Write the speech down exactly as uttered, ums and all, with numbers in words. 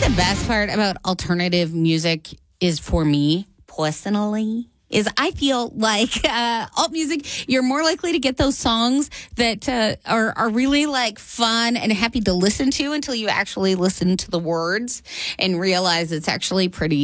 the best part about alternative music is, for me personally, is I feel like uh, alt music, you're more likely to get those songs that uh, are, are really like fun and happy to listen to until you actually listen to the words and realize it's actually pretty